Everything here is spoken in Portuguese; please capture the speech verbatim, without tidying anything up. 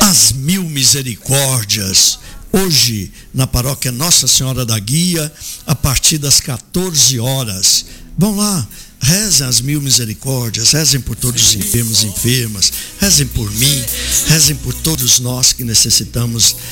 as mil misericórdias. Hoje, na paróquia Nossa Senhora da Guia, a partir das quatorze horas. Vão lá, rezem as mil misericórdias, rezem por todos os enfermos e enfermas, rezem por mim, rezem por todos nós que necessitamos